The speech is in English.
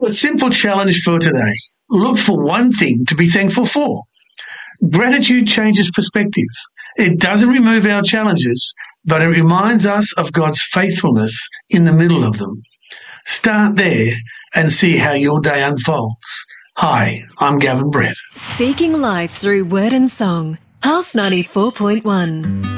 A simple challenge for today. Look for one thing to be thankful for. Gratitude changes perspective. It doesn't remove our challenges, but it reminds us of God's faithfulness in the middle of them. Start there and see how your day unfolds. Hi, I'm Gavin Brett. Speaking life through word and song. Pulse 94.1.